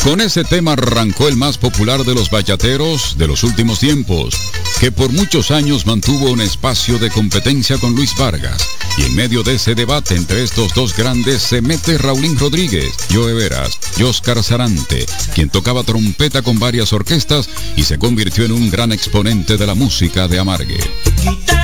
Con ese tema arrancó el más popular de los bachateros de los últimos tiempos, que por muchos años mantuvo un espacio de competencia con Luis Vargas. Y en medio de ese debate entre estos dos grandes se mete Raulín Rodríguez, Joe Veras y Óscar Sarante, quien tocaba trompeta con varias orquestas y se convirtió en un gran exponente de la música de Amargue.